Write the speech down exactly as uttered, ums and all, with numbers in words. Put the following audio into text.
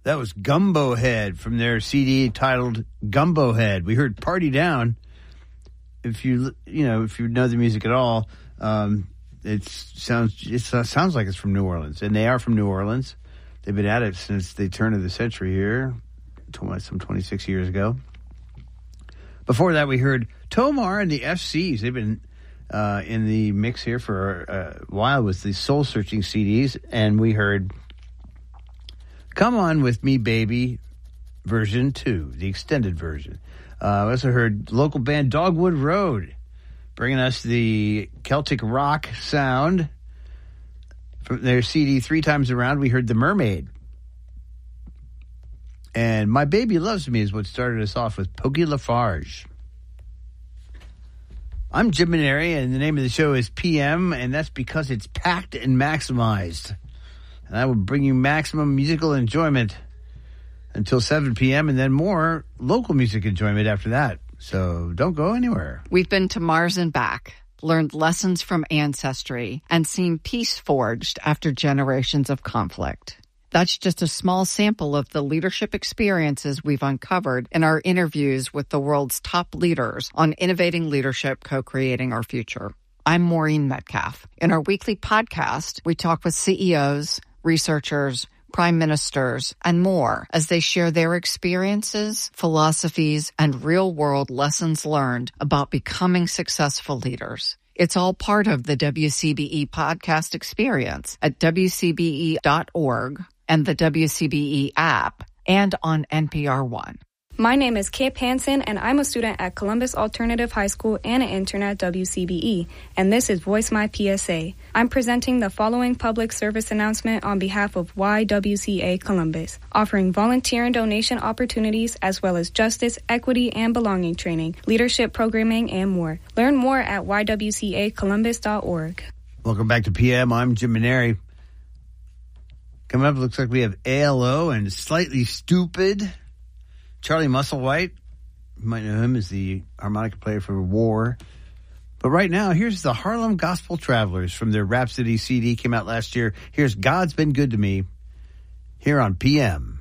That was Gumbo Head from their C D titled Gumbo Head. We heard Party Down. If you you know if you know the music at all, um, it sounds it sounds like it's from New Orleans, and they are from New Orleans. They've been at it since the turn of the century here, some twenty-six years ago. Before that, we heard Tomar and the F Cs. They've been uh, in the mix here for a while with the Soul Searching C Ds, and we heard Come On With Me Baby version two, the extended version. Uh, we also heard local band Dogwood Road bringing us the Celtic rock sound from their C D Three Times Around. We heard The Mermaid. And My Baby Loves Me is what started us off with Pokey Lafarge. I'm Jim Maneri, and the name of the show is P M, and that's because it's packed and maximized. And I will bring you maximum musical enjoyment until seven p.m. and then more local music enjoyment after that. So don't go anywhere. We've been to Mars and back, learned lessons from ancestry, and seen peace forged after generations of conflict. That's just a small sample of the leadership experiences we've uncovered in our interviews with the world's top leaders on innovating leadership, co-creating our future. I'm Maureen Metcalf. In our weekly podcast, we talk with C E Os, researchers, prime ministers, and more as they share their experiences, philosophies, and real-world lessons learned about becoming successful leaders. It's all part of the W C B E podcast experience at W C B E dot org and the W C B E app and on N P R One. My name is Kip Hansen, and I'm a student at Columbus Alternative High School and an intern at W C B E, and this is Voice My P S A. I'm presenting the following public service announcement on behalf of Y W C A Columbus, offering volunteer and donation opportunities as well as justice, equity, and belonging training, leadership programming, and more. Learn more at Y W C A Columbus dot org. Welcome back to P M. I'm Jim Maneri. Coming up, it looks like we have A L O and Slightly Stupid. Charlie Musselwhite, you might know him as the harmonica player for War. But right now, here's the Harlem Gospel Travelers from their Rhapsody C D, came out last year. Here's God's Been Good to Me, here on P M.